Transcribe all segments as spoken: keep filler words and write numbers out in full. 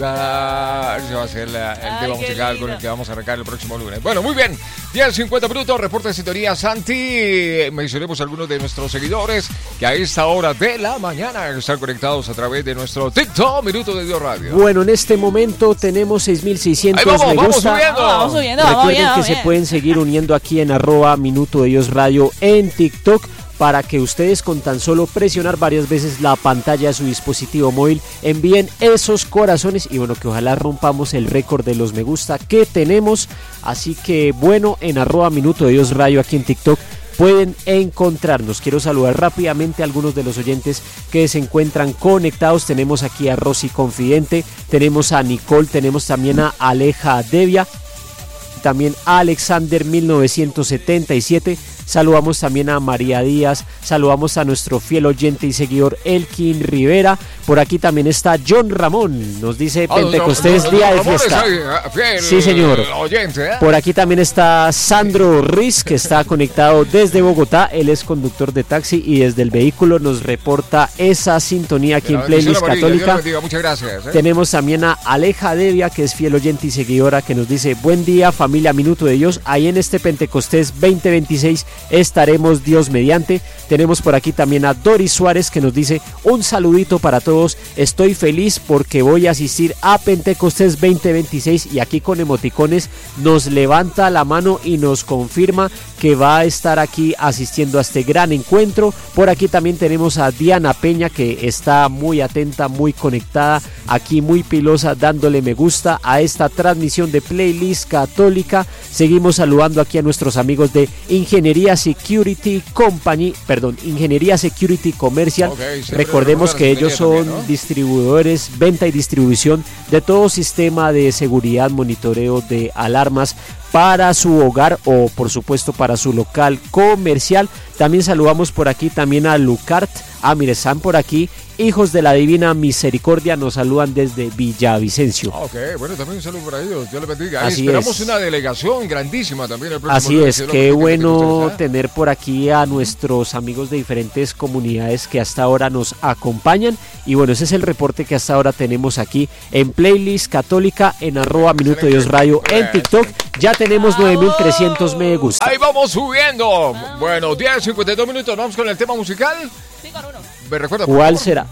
lugar. Ese va a ser la, el Ay, tema qué musical lindo. con el que vamos a arrancar el próximo lunes. Bueno, muy bien. diez cincuenta minutos, reporte de sintonía Santi. Mencionemos a algunos de nuestros seguidores que a esta hora de la mañana están conectados a través de nuestro TikTok, Minuto de Dios Radio. Bueno, en este momento tenemos seis mil seiscientos Ahí vamos, me vamos gusta. subiendo. Vamos subiendo, vamos Recuerden bien, que vamos se bien. pueden seguir uniendo aquí en arroba Minuto de Dios Radio en TikTok para que ustedes con tan solo presionar varias veces la pantalla de su dispositivo móvil envíen esos corazones y bueno, que ojalá rompamos el récord de los me gusta que tenemos. Así que bueno, en arroba Minuto de Dios Radio aquí en TikTok pueden encontrarnos. Quiero saludar rápidamente a algunos de los oyentes que se encuentran conectados. Tenemos aquí a Rosy Confidente, tenemos a Nicole, tenemos también a Aleja Devia, también a Alexander mil novecientos setenta y siete. Saludamos también a María Díaz, saludamos a nuestro fiel oyente y seguidor Elkin Rivera. Por aquí también está John Ramón, nos dice Ah, Pentecostés, don- don- día de don Ramón fiesta. es ahí, fiel Sí, señor. oyente, ¿eh? Por aquí también está Sandro Ruiz, que está conectado desde Bogotá. Él es conductor de taxi y desde el vehículo nos reporta esa sintonía aquí De la en Playlist bendición amarilla, Dios Católica. le bendiga, muchas gracias. ¿eh? Tenemos también a Aleja Devia, que es fiel oyente y seguidora, que nos dice: buen día familia Minuto de Dios, ahí en este Pentecostés veinte veintiséis estaremos Dios mediante. Tenemos por aquí también a Doris Suárez, que nos dice: un saludito para todos, estoy feliz porque voy a asistir a Pentecostés veinte veintiséis, y aquí con emoticones nos levanta la mano y nos confirma que va a estar aquí asistiendo a este gran encuentro. Por aquí también tenemos a Diana Peña, que está muy atenta, muy conectada, aquí muy pilosa, dándole me gusta a esta transmisión de Playlist Católica. Seguimos saludando aquí a nuestros amigos de Ingeniería Security Company, perdón, Ingeniería Security Comercial. Okay, sí, recordemos pero que ellos son también, ¿no? distribuidores, venta y distribución de todo sistema de seguridad, monitoreo de alarmas para su hogar o por supuesto para su local comercial. También saludamos por aquí también a Lucart. Ah, mire, están por aquí Hijos de la Divina Misericordia, nos saludan desde Villavicencio. Ah, ok, bueno, también un saludo para ellos, Dios les bendiga. Así Esperamos es. una delegación grandísima también el próximo Así lunes, es, Dios lo qué bendiga, bueno Pentecostés, ¿eh? tener por aquí a nuestros amigos de diferentes comunidades que hasta ahora nos acompañan. Y bueno, ese es el reporte que hasta ahora tenemos aquí en Playlist Católica en arroba Minuto de Dios Radio en TikTok. Ya tenemos nueve mil trescientos me gusta. Ahí vamos subiendo. Bueno, diez cincuenta y dos minutos, vamos con el tema musical. Sí, con uno. ¿Me recuerda, por ¿Cuál favor? será?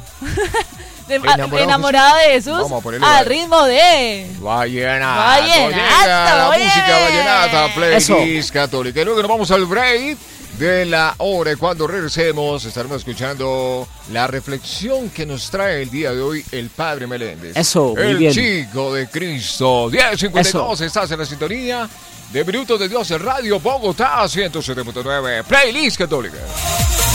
De- Enamorado enamorado de Jesús Vamos a ponerle al la- ritmo de... Vallenato, Vallenato, llega la bien. música vallenata, Playlist Eso. Católica. Y luego nos vamos al break de la hora y cuando regresemos estaremos escuchando la reflexión que nos trae el día de hoy el Padre Meléndez. Eso, muy el bien. chico de Cristo. diez cincuenta y dos, estás en la sintonía de Minutos de Dios en Radio Bogotá ciento siete punto nueve, Playlist Católica.